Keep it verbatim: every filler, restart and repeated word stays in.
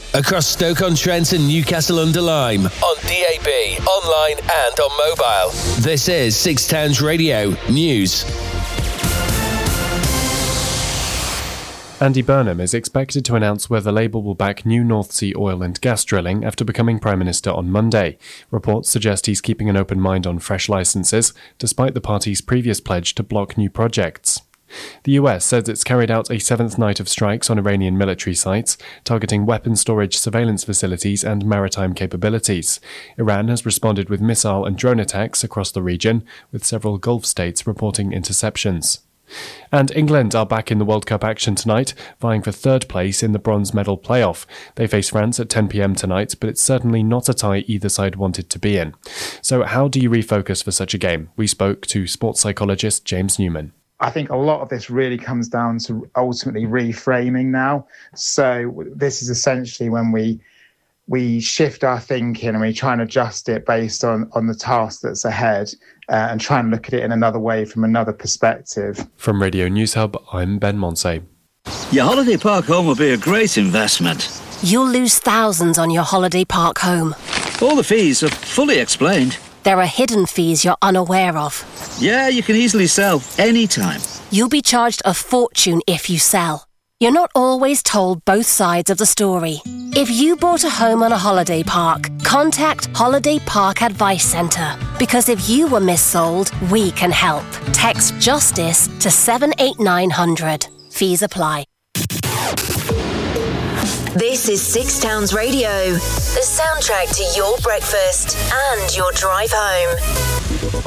across Stoke-on-Trent and Newcastle-under-Lyme, on D A B, online and on mobile. This is Six Towns Radio News. Andy Burnham is expected to announce whether Labour will back new North Sea oil and gas drilling after becoming Prime Minister on Monday. Reports suggest he's keeping an open mind on fresh licences, despite the party's previous pledge to block new projects. The U S says it's carried out a seventh night of strikes on Iranian military sites, targeting weapons storage, surveillance facilities and maritime capabilities. Iran has responded with missile and drone attacks across the region, with several Gulf states reporting interceptions. And England are back in the World Cup action tonight, vying for third place in the bronze medal playoff. They face France at ten p.m. tonight, but it's certainly not a tie either side wanted to be in. So how do you refocus for such a game? We spoke to sports psychologist James Newman. I think a lot of this really comes down to ultimately reframing now. So this is essentially when we we shift our thinking and we try and adjust it based on, on the task that's ahead uh, and try and look at it in another way from another perspective. From Radio News Hub, I'm Ben Monsey. Your holiday park home will be a great investment. You'll lose thousands on your holiday park home. All the fees are fully explained. There are hidden fees you're unaware of. Yeah, you can easily sell anytime. You'll be charged a fortune if you sell. You're not always told both sides of the story. If you bought a home on a holiday park, contact Holiday Park Advice Centre. Because if you were missold, we can help. Text JUSTICE to seven eight nine hundred. Fees apply. This is Six Towns Radio, the soundtrack to your breakfast and your drive home.